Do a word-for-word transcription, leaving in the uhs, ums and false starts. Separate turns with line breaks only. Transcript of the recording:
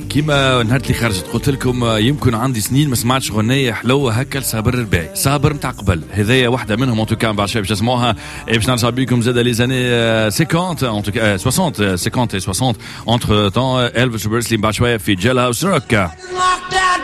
كيما نهار اللي خرجت قلت لكم يمكن عندي سنين ما سمعتش غنية حلوة هكا لصابر الرباعي. صابر متاع قبل هذايا واحدة منهم. ان توكا بعد شوي باش تسمعوها باش نرجع بكم زاد لي زاني cinquante ان توكا soixante cinquante et soixante. entre temps Elvis Presley بعد شوية في جيل هاوس روك.